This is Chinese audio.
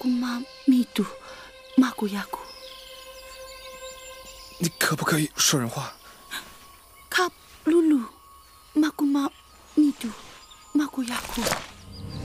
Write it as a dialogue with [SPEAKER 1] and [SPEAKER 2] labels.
[SPEAKER 1] kuma mitu maku yaku。
[SPEAKER 2] 你可不可以说人话？
[SPEAKER 1] 卡鲁鲁，马古马米杜，马古亚库。